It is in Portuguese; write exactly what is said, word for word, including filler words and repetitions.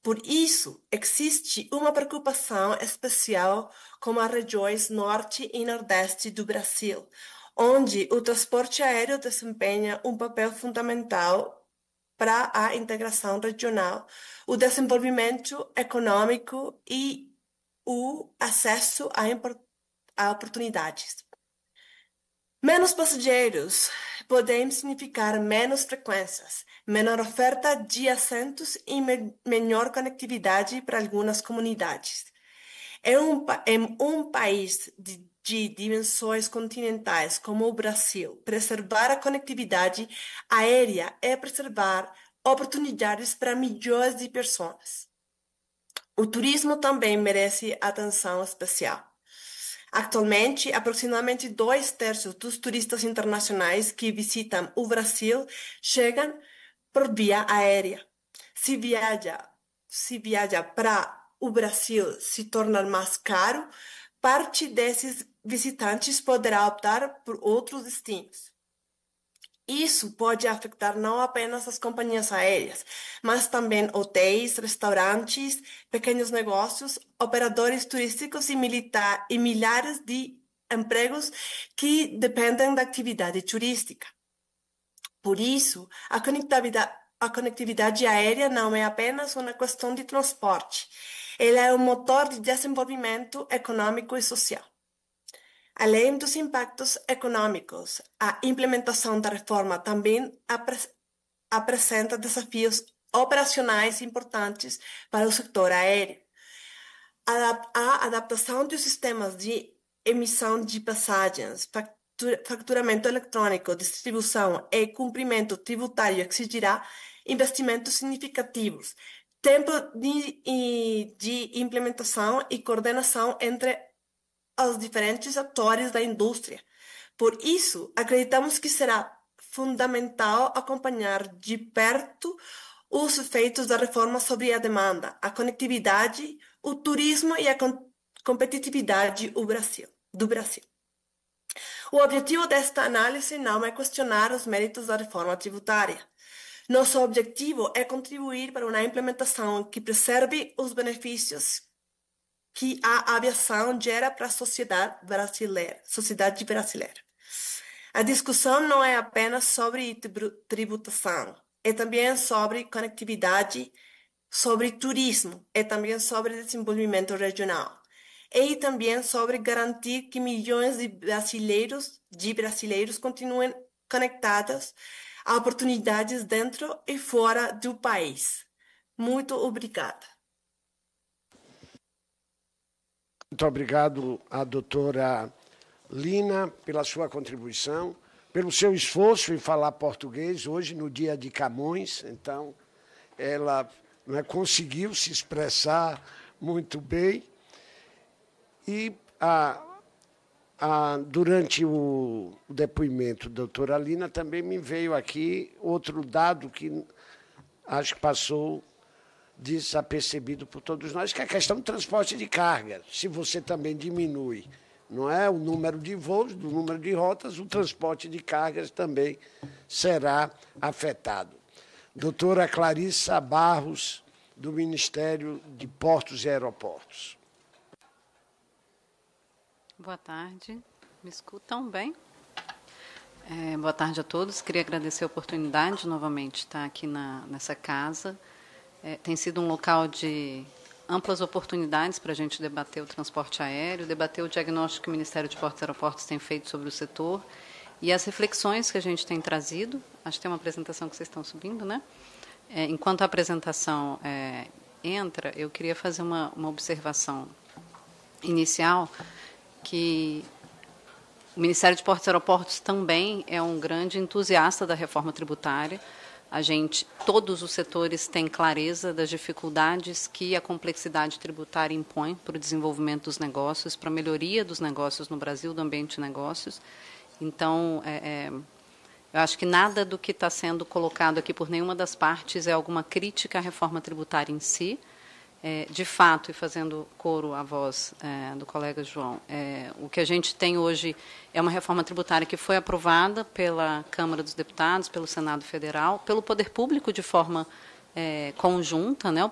Por isso, existe uma preocupação especial com as regiões norte e nordeste do Brasil, onde o transporte aéreo desempenha um papel fundamental para a integração regional, o desenvolvimento econômico e o acesso a, a oportunidades. Menos passageiros podem significar menos frequências, menor oferta de assentos e me melhor conectividade para algumas comunidades. Em um, em um país de, de dimensões continentais como o Brasil, preservar a conectividade aérea é preservar oportunidades para milhões de pessoas. O turismo também merece atenção especial. Atualmente, aproximadamente dois terços dos turistas internacionais que visitam o Brasil chegam por via aérea. Se viaja, se viaja para o Brasil se tornar mais caro, parte desses visitantes poderá optar por outros destinos. Isso pode afetar não apenas as companhias aéreas, mas também hotéis, restaurantes, pequenos negócios, operadores turísticos e, militar, e milhares de empregos que dependem da atividade turística. Por isso, a conectividade, a conectividade aérea não é apenas uma questão de transporte, ela é um motor de desenvolvimento econômico e social. Além dos impactos econômicos, a implementação da reforma também apre apresenta desafios operacionais importantes para o setor aéreo. A adaptação dos sistemas de emissão de passagens, faturamento eletrônico, distribuição e cumprimento tributário exigirá investimentos significativos, tempo de, de implementação e coordenação entre aos diferentes atores da indústria. Por isso, acreditamos que será fundamental acompanhar de perto os efeitos da reforma sobre a demanda, a conectividade, o turismo e a com competitividade do Brasil, do Brasil. O objetivo desta análise não é questionar os méritos da reforma tributária. Nosso objetivo é contribuir para uma implementação que preserve os benefícios que a aviação gera para a sociedade brasileira, sociedade brasileira. A discussão não é apenas sobre tributação, é também sobre conectividade, sobre turismo, é também sobre desenvolvimento regional, e também sobre garantir que milhões de brasileiros, de brasileiros continuem conectados a oportunidades dentro e fora do país. Muito obrigada. Muito obrigado à doutora Lina pela sua contribuição, pelo seu esforço em falar português hoje no dia de Camões. Então, ela, né, conseguiu se expressar muito bem. E a, a, durante o, o depoimento da doutora Lina também me veio aqui outro dado que acho que passou desapercebido por todos nós, que é a questão do transporte de carga. Se você também diminui, não é, o número de voos, do número de rotas, o transporte de cargas também será afetado. Doutora Clarissa Barros, do Ministério de Portos e Aeroportos. Boa tarde. Me escutam bem? É, boa tarde a todos. Queria agradecer a oportunidade de novamente estar aqui na, nessa casa. É, tem sido um local de amplas oportunidades para a gente debater o transporte aéreo, debater o diagnóstico que o Ministério de Portos e Aeroportos tem feito sobre o setor e as reflexões que a gente tem trazido. Acho que tem uma apresentação que vocês estão subindo, né? É, enquanto a apresentação é, entra, eu queria fazer uma, uma observação inicial, que o Ministério de Portos e Aeroportos também é um grande entusiasta da reforma tributária. A gente, todos os setores têm clareza das dificuldades que a complexidade tributária impõe para o desenvolvimento dos negócios, para a melhoria dos negócios no Brasil, do ambiente de negócios. Então, é, é, eu acho que nada do que está sendo colocado aqui por nenhuma das partes é alguma crítica à reforma tributária em si. É, de fato, e fazendo coro à voz é, do colega João, é, o que a gente tem hoje é uma reforma tributária que foi aprovada pela Câmara dos Deputados, pelo Senado Federal, pelo Poder Público de forma é, conjunta, né?